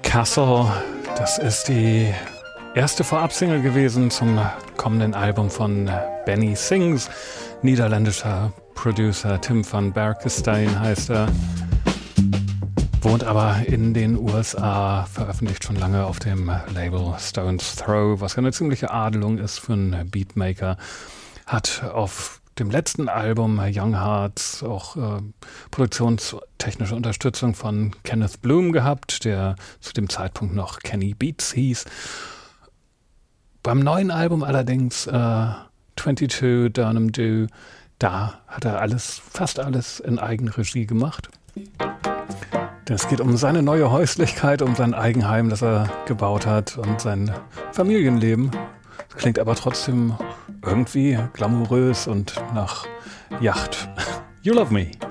Castle, das ist die erste Vorabsingle gewesen zum kommenden Album von Benny Sings. Niederländischer Producer Tim van Berkestein heißt er. Wohnt aber in den USA, veröffentlicht schon lange auf dem Label Stone's Throw, was ja eine ziemliche Adelung ist für einen Beatmaker. Hat auf dem letzten Album Young Hearts auch produktionstechnische Unterstützung von Kenneth Bloom gehabt, der zu dem Zeitpunkt noch Kenny Beats hieß. Beim neuen Album allerdings 22 Durham Do, da hat er fast alles in Eigenregie gemacht. Es geht um seine neue Häuslichkeit, um sein Eigenheim, das er gebaut hat und sein Familienleben. Das klingt aber trotzdem irgendwie glamourös und nach Yacht. You Love Me.